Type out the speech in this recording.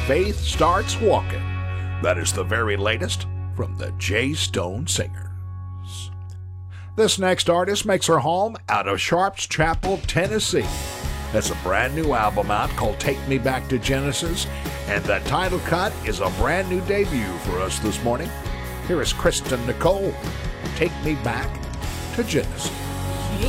Faith Starts Walking. That is the very latest from the J. Stone Singers. This next artist makes her home out of Sharps Chapel, Tennessee. That's a brand new album out called Take Me Back to Genesis, and the title cut is a brand new debut for us this morning. Here is Kristen Nicole, Take Me Back to Genesis.